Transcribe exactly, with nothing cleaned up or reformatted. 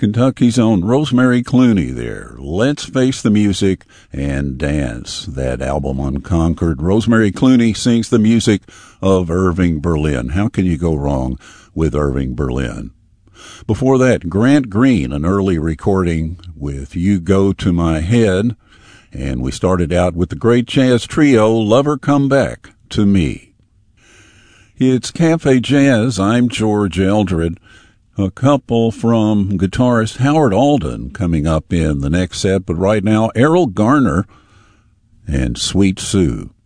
Kentucky's own Rosemary Clooney there. Let's Face the Music and Dance. That album Unconquered. Rosemary Clooney sings the music of Irving Berlin. How can you go wrong with Irving Berlin? Before that, Grant Green, an early recording with You Go to My Head. And we started out with the great jazz trio, Lover Come Back to Me. It's Cafe Jazz. I'm George Eldred. A couple from guitarist Howard Alden coming up in the next set, but right now, Errol Garner and Sweet Sue.